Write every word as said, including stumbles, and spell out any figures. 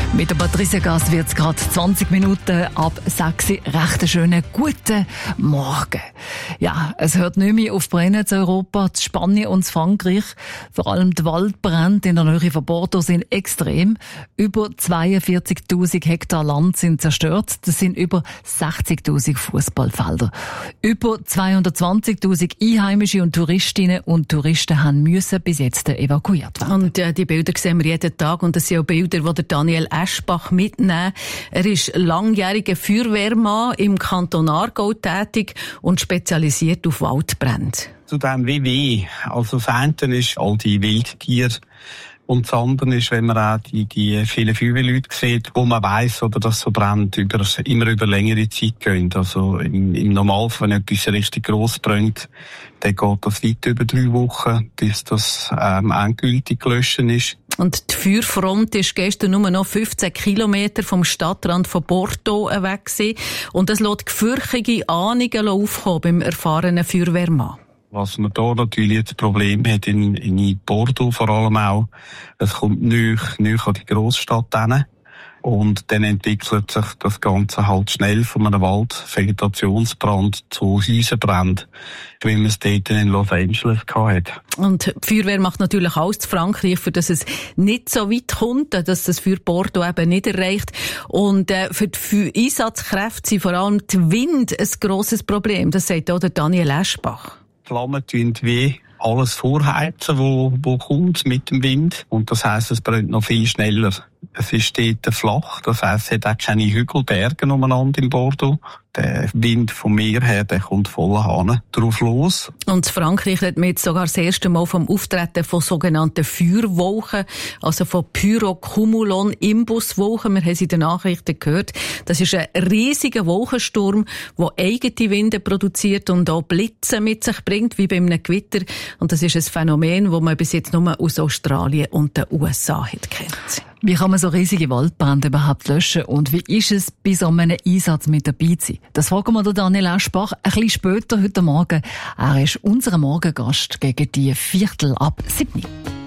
Mit der Patricia Gass wird es gerade zwanzig Minuten ab sechs Uhr. Recht einen schönen guten Morgen. Ja, es hört nicht mehr auf Brennen in Europa, in Spanien und in Frankreich. Vor allem die Waldbrände in der Nähe von Bordeaux sind extrem. Über zweiundvierzigtausend Hektar Land sind zerstört. Das sind über sechzigtausend Fußballfelder. Über zweihundertzwanzigtausend Einheimische und Touristinnen und Touristen haben müssen bis jetzt evakuiert werden. Und äh, die Bilder sehen wir jeden Tag und das sind auch Bilder, die der Daniel Eschbach mitnehmen. Er ist langjähriger Feuerwehrmann im Kanton Aargau tätig und spezialisiert auf Waldbrände. Zu dem W W, also das eine ist all die Wildtiere und das andere ist, wenn man auch die, die vielen Feuerwehrleute sieht, wo man weiss, oder dass so Brände über, immer über längere Zeit gehen. Also im, im Normalfall, wenn etwas richtig gross brennt, dann geht das weit über drei Wochen, bis das ähm, endgültig gelöscht ist. Und die Feuerfront ist gestern nur noch fünfzehn Kilometer vom Stadtrand von Bordeaux weg gewesen. Und das lässt gefürchtige Ahnungen aufkommen beim erfahrenen Feuerwehrmann. Was man da natürlich jetzt Problem hat, in, in Bordeaux vor allem auch, es kommt näher, näher an die Grossstadt hin. Und dann entwickelt sich das Ganze halt schnell von einem Waldvegetationsbrand zu Häuserbrand, wie man es dort in Los Angeles hatte. Und die Feuerwehr macht natürlich alles zu Frankreich, für dass es nicht so weit kommt, dass das für Bordeaux eben nicht erreicht. Und äh, für die Einsatzkräfte sind vor allem die Wind ein grosses Problem. Das sagt auch der Daniel Eschbach. Flammen tun wie alles vorheizen, wo, wo kommt mit dem Wind. Und das heisst, es brennt noch viel schneller. Es ist dort flach, das heisst, es hat auch keine Hügel, Berge umeinander in Bordeaux. Der Wind vom Meer her, der kommt voller Hahn drauf los. Und in Frankreich hat man jetzt sogar das erste Mal vom Auftreten von sogenannten Feuerwolken, also von Pyrocumulon-Imbuswolken. Wir haben es in den Nachrichten gehört. Das ist ein riesiger Wolkensturm, der eigene Winde produziert und auch Blitze mit sich bringt, wie bei einem Gewitter. Und das ist ein Phänomen, das man bis jetzt nur aus Australien und den U S A hat kennt. Wie kann man so riesige Waldbrände überhaupt löschen und wie ist es, bei so einem Einsatz mit dabei zu sein? Das fragen wir Daniel Eschbach ein bisschen später heute Morgen. Er ist unser Morgengast gegen die Viertel ab sieben.